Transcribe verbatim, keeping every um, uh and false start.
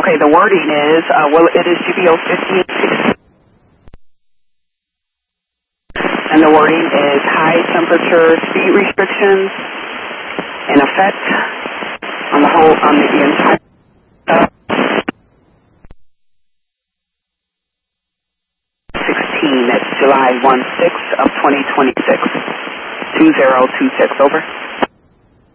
Okay, the wording is, uh, well, it is G B O fifty-eight sixty. And the wording is high temperature speed restrictions in effect on the whole, on the entire, uh, sixteen, that's July one sixth of twenty twenty-six, two zero two six, over.